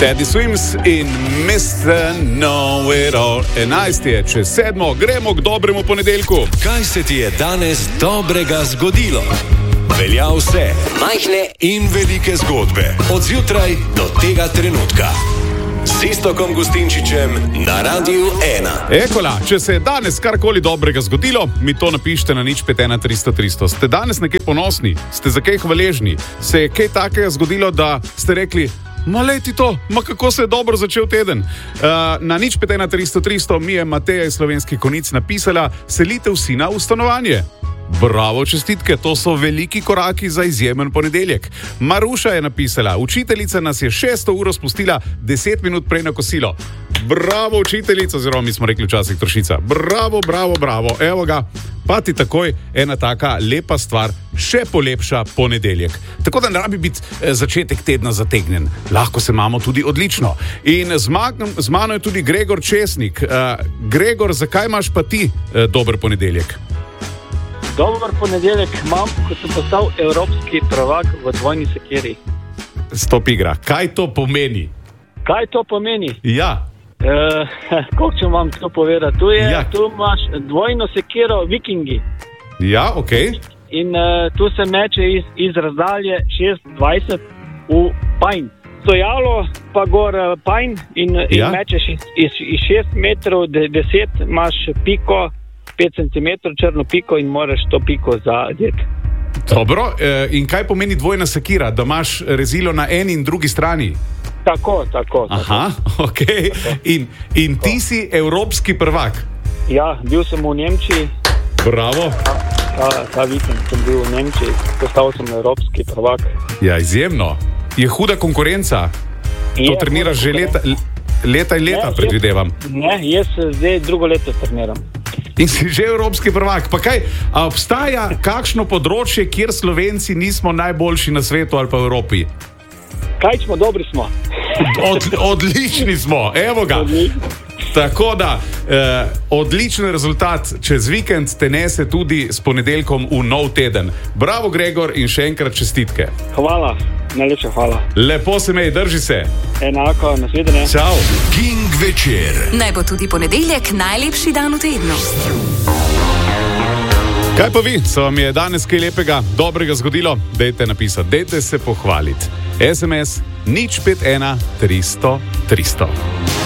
Teddy Swims in Mr. Know-It-All. 11 je čez 7, gremo k dobremu ponedeljku. Kaj se ti je danes dobrega zgodilo? Velja vse, majhne in velike zgodbe, od zjutraj do tega trenutka. S Iztokom Gustinčičem na Radiu 1. Ekola, če se je danes karkoli dobrega zgodilo, mi to napišite na 051 300 300. Ste danes nekaj ponosni? Ste za kaj hvaležni? Se je kaj takega zgodilo, da ste rekli, ma leti to, ma kako se je dobro začel teden? Na 051 300 300 mi je Mateja iz Slovenskih Konjic napisala, selitev sina v stanovanje. Bravo, čestitke, to so veliki koraki za izjemen ponedeljek. Maruša je napisala, učiteljica nas je 6. uro spustila 10 minut prej na kosilo. Bravo, učiteljica, oziroma mi smo rekli včasih trošica. Bravo, bravo, bravo, evo ga. Pa ti takoj ena taka lepa stvar še polepša ponedeljek. Tako da ne rabi biti začetek tedna zategnjen. Lahko se imamo tudi odlično. In z mano je tudi Gregor Česnik. Gregor, zakaj imaš pa ti dober ponedeljek? Dober ponedeljek imam, ko sem postal evropski prvak v dvojni sekiri. Stop igra. Kaj to pomeni? Kaj to pomeni? Ja. Kako ću vam to povedati? Tu imaš dvojno sekiro vikingi. Ja, okej. In tu se meče iz razdalje 6-20 v pajn. Stojalo pa gor pajn in mečeš iz 6 metrov 10, imaš piko 5 cm črno piko in moraš to piko zadeti. Dobro, in kaj pomeni dvojna sekira? Da imaš rezilo na eni in drugi strani? Tako. Aha, okej. In ti si evropski prvak? Ja, bil sem v Nemčiji. Bravo. Ta vikend sem bil v Nemčiji, postal sem evropski prvak. Ja, izjemno. Je huda konkurenca? To treniraš že leta in leta, predvidevam. Ne, jaz zdaj drugo leto treniram. In si že evropski prvak. Pa kaj, a obstaja kakšno področje, kjer Slovenci nismo najboljši na svetu ali pa v Evropi? Kaj smo, dobri smo. Odlični smo, evo ga. Tako da, odličen rezultat čez vikend te nese tudi s ponedeljkom v nov teden. Bravo, Gregor, in še enkrat čestitke. Hvala, najlepša hvala. Lepo se mej, drži se. Enako, nasvidenje. Čau. King večer. Naj bo tudi ponedeljek najlepši dan v tednu. Kaj pa vi, se vam je danes kaj lepega, dobrega zgodilo? Dejte napisati, dejte se pohvaliti. SMS 051 300 300.